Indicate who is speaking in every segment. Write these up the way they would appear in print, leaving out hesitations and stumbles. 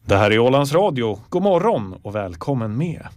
Speaker 1: Det här är Ålands Radio. God morgon och välkommen med.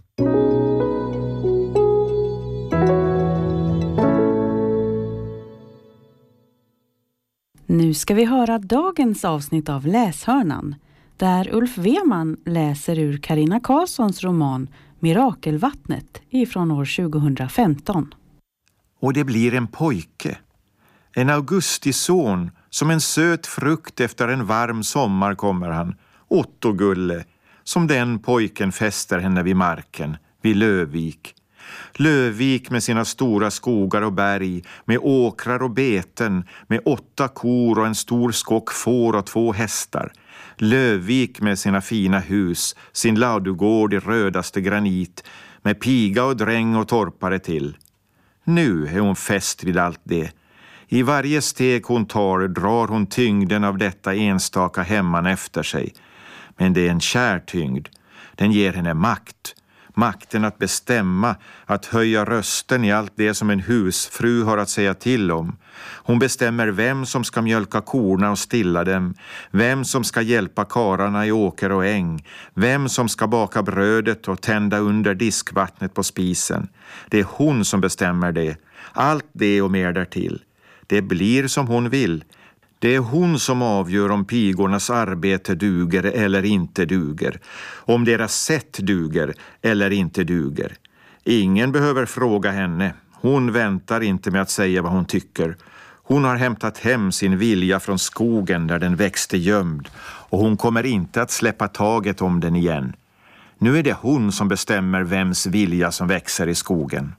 Speaker 2: Nu ska vi höra dagens avsnitt av Läshörnan, där Ulf Weman läser ur Carina Karlssons roman Mirakelvattnet ifrån år 2015.
Speaker 3: Och det blir en pojke, en augustison, som en söt frukt efter en varm sommar kommer han, Otto-Gulle, som den pojken fäster henne vid marken, vid Lövvik. Lövvik med sina stora skogar och berg, med åkrar och beten, med 8 kor och en stor skock får och 2 hästar. Lövvik med sina fina hus, sin ladugård i rödaste granit, med piga och dräng och torpare till. Nu är hon fäst vid allt det. I varje steg hon tar drar hon tyngden av detta enstaka hemman efter sig. Men det är en kär tyngd. Den ger henne makt. Makten att bestämma, att höja rösten i allt det som en husfru har att säga till om. Hon bestämmer vem som ska mjölka korna och stilla dem, vem som ska hjälpa kararna i åker och äng, vem som ska baka brödet och tända under diskvattnet på spisen. Det är hon som bestämmer det, allt det och mer därtill. Det blir som hon vill. Det är hon som avgör om pigornas arbete duger eller inte duger. Om deras sätt duger eller inte duger. Ingen behöver fråga henne. Hon väntar inte med att säga vad hon tycker. Hon har hämtat hem sin vilja från skogen där den växte gömd. Och hon kommer inte att släppa taget om den igen. Nu är det hon som bestämmer vems vilja som växer i skogen.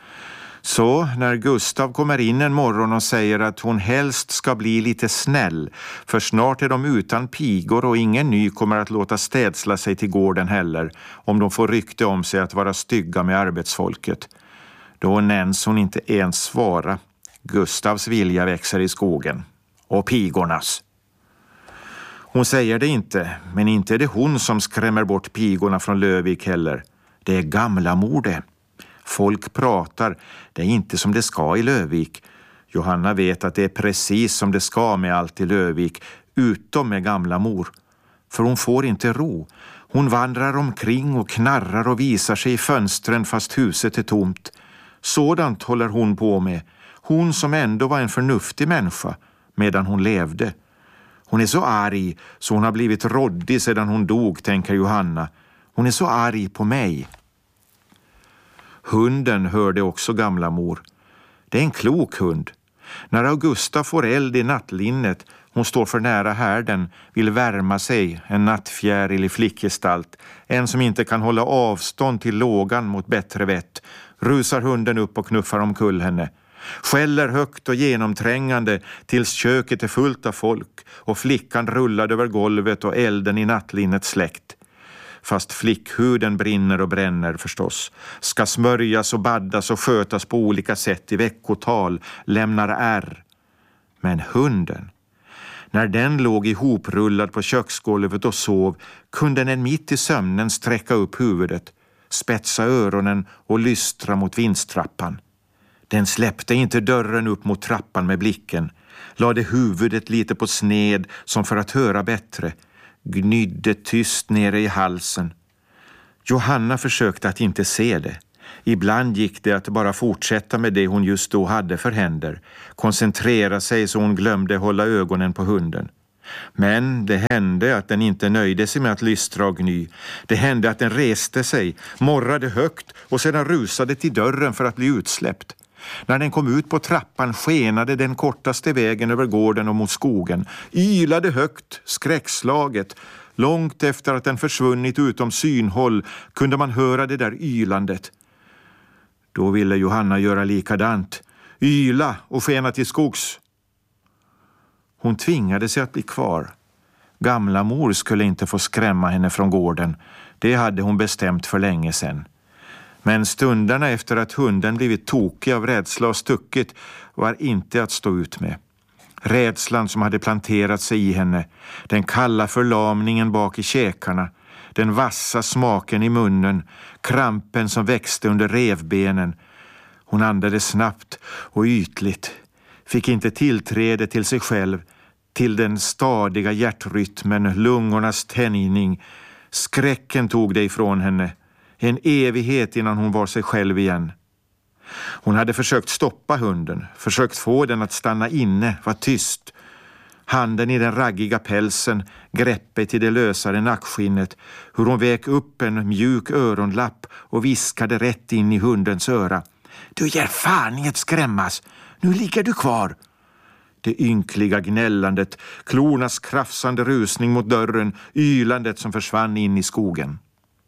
Speaker 3: Så när Gustav kommer in en morgon och säger att hon helst ska bli lite snäll, för snart är de utan pigor och ingen ny kommer att låta städsla sig till gården heller, om de får rykte om sig att vara stygga med arbetsfolket. Då nämns hon inte ens svara. Gustavs vilja växer i skogen. Och pigornas. Hon säger det inte, men inte är det hon som skrämmer bort pigorna från Lövvik heller. Det är gamla mor det. Folk pratar, det är inte som det ska i Lövvik. Johanna vet att det är precis som det ska med allt i Lövvik, utom med gamla mor. För hon får inte ro. Hon vandrar omkring och knarrar och visar sig i fönstren fast huset är tomt. Sådant håller hon på med. Hon som ändå var en förnuftig människa medan hon levde. Hon är så arg så hon har blivit råddig sedan hon dog, tänker Johanna. Hon är så arg på mig. Hunden hörde också gamla mor. Det är en klok hund. När Augusta får eld i nattlinnet, hon står för nära härden, vill värma sig, en nattfjärilig flickgestalt, en som inte kan hålla avstånd till lågan mot bättre vett, rusar hunden upp och knuffar omkull henne. Skäller högt och genomträngande tills köket är fullt av folk och flickan rullade över golvet och elden i nattlinnet släckt. Fast flickhuden brinner och bränner förstås, ska smörjas och baddas och skötas på olika sätt i veckotal, lämnar ärr. Men hunden, när den låg ihoprullad på köksgolvet och sov, kunde den mitt i sömnen sträcka upp huvudet, spetsa öronen och lystra mot vindstrappan. Den släppte inte dörren upp mot trappan med blicken, lade huvudet lite på sned som för att höra bättre, gnydde tyst nere i halsen. Johanna försökte att inte se det. Ibland gick det att bara fortsätta med det hon just då hade för händer. Koncentrera sig så hon glömde hålla ögonen på hunden. Men det hände att den inte nöjde sig med att lystra och gny. Det hände att den reste sig, morrade högt och sedan rusade till dörren för att bli utsläppt. När den kom ut på trappan skenade den kortaste vägen över gården och mot skogen. Ylade högt, skräckslaget. Långt efter att den försvunnit utom synhåll kunde man höra det där ylandet. Då ville Johanna göra likadant. Yla och skena till skogs. Hon tvingade sig att bli kvar. Gamla mor skulle inte få skrämma henne från gården. Det hade hon bestämt för länge sedan. Men stunderna efter att hunden blivit tokig av rädsla och stuckit var inte att stå ut med. Rädslan som hade planterat sig i henne, den kalla förlamningen bak i käkarna, den vassa smaken i munnen, krampen som växte under revbenen. Hon andades snabbt och ytligt, fick inte tillträde till sig själv, till den stadiga hjärtrytmen, lungornas tänjning. Skräcken tog det ifrån henne. En evighet innan hon var sig själv igen. Hon hade försökt stoppa hunden, försökt få den att stanna inne, vara tyst. Handen i den raggiga pälsen, greppet i det lösare nackskinnet, hur hon väck upp en mjuk öronlapp och viskade rätt in i hundens öra. Du ger fan i att skrämmas, nu ligger du kvar. Det ynkliga gnällandet, klornas krafsande rusning mot dörren, ylandet som försvann in i skogen.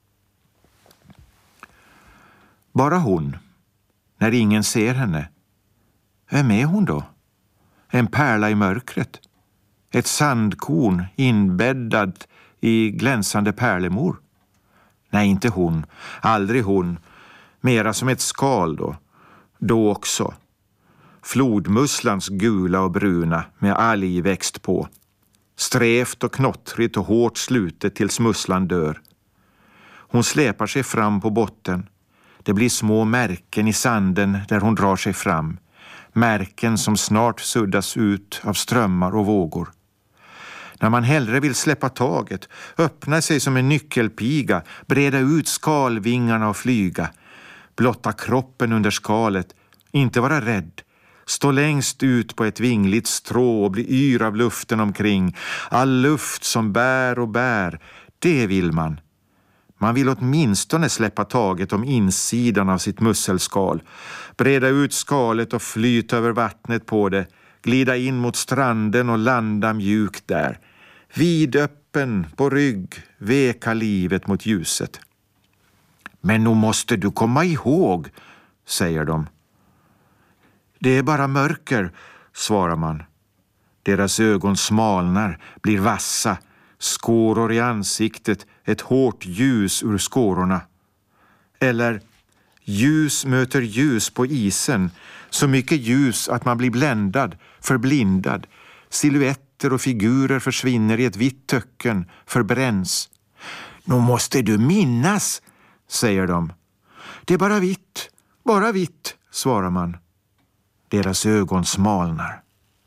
Speaker 3: Bara hon, när ingen ser henne. Vem är hon då? En pärla i mörkret. Ett sandkorn inbäddad i glänsande pärlemor. Nej, inte hon. Aldrig hon. Mera som ett skal då. Då också. Flodmusslans gula och bruna med algväxt på. Strävt och knottrigt och hårt slutet tills musslan dör. Hon släpar sig fram på botten. Det blir små märken i sanden där hon drar sig fram. Märken som snart suddas ut av strömmar och vågor. När man hellre vill släppa taget, öppna sig som en nyckelpiga, breda ut skalvingarna och flyga. Blotta kroppen under skalet, inte vara rädd. Stå längst ut på ett vingligt strå och bli yr av luften omkring. All luft som bär och bär, det vill man. Man vill åtminstone släppa taget om insidan av sitt musselskal. Breda ut skalet och flyta över vattnet på det. Glida in mot stranden och landa mjukt där. Vidöppen på rygg, veka livet mot ljuset. Men nu måste du komma ihåg, säger de. Det är bara mörker, svarar man. Deras ögon smalnar, blir vassa. Skåror i ansiktet, ett hårt ljus ur skårorna. Eller ljus möter ljus på isen. Så mycket ljus att man blir bländad, förblindad. Silhuetter och figurer försvinner i ett vitt töcken, förbränns. Nu måste du minnas, säger de. Det är bara vitt, svarar man. Deras ögon smalnar.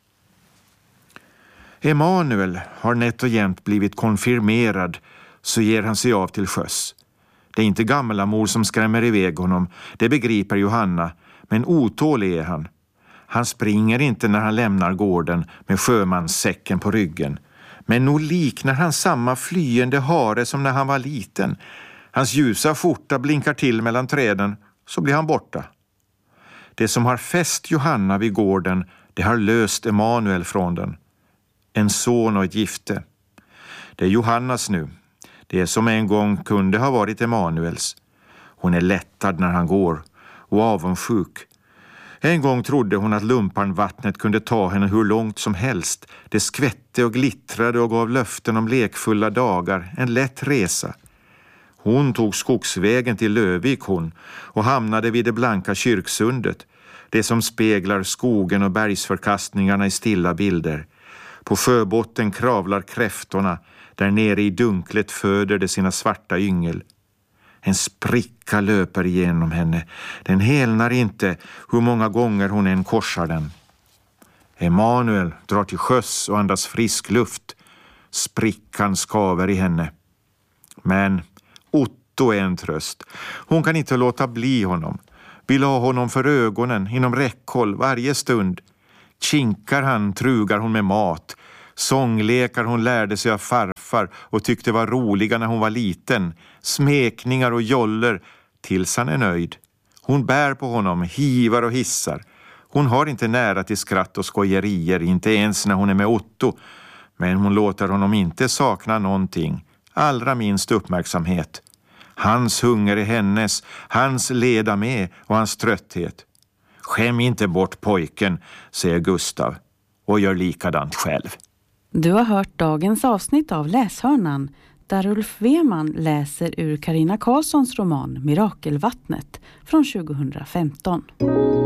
Speaker 3: Emanuel har nätt och jämt blivit konfirmerad, så ger han sig av till sjöss. Det är inte gammelamor som skrämmer iväg honom, det begriper Johanna, men otålig är han. Han springer inte när han lämnar gården med sjömanssäcken på ryggen. Men nog liknar han samma flyende hare som när han var liten. Hans ljusa skjorta blinkar till mellan träden, så blir han borta. Det som har fäst Johanna vid gården, det har löst Emanuel från den. En son och ett gifte. Det är Johannas nu. Det är som en gång kunde ha varit Emanuels. Hon är lättad när han går och avundsjuk. En gång trodde hon att lumparnvattnet kunde ta henne hur långt som helst. Det skvätte och glittrade och gav löften om lekfulla dagar, en lätt resa. Hon tog skogsvägen till Lövik och hamnade vid det blanka kyrksundet. Det som speglar skogen och bergsförkastningarna i stilla bilder. På sjöbotten kravlar kräftorna, där nere i dunklet föder det sina svarta yngel. En spricka löper igenom henne. Den helnar inte hur många gånger hon än korsar den. Emanuel drar till sjöss och andas frisk luft. Sprickan skaver i henne. Men Otto är en tröst. Hon kan inte låta bli honom. Vill ha honom för ögonen, inom räckhåll, varje stund. Kinkar han, trugar hon med mat. Sånglekar hon lärde sig av farfar och tyckte var roliga när hon var liten. Smekningar och joller tills han är nöjd. Hon bär på honom, hivar och hissar. Hon har inte nära till skratt och skojerier, inte ens när hon är med Otto. Men hon låter honom inte sakna någonting, allra minst uppmärksamhet. Hans hunger är hennes, hans leda med och hans trötthet. Skäm inte bort pojken, säger Gustav och gör likadant själv.
Speaker 2: Du har hört dagens avsnitt av Läshörnan där Ulf Weman läser ur Carina Karlssons roman Mirakelvattnet från 2015.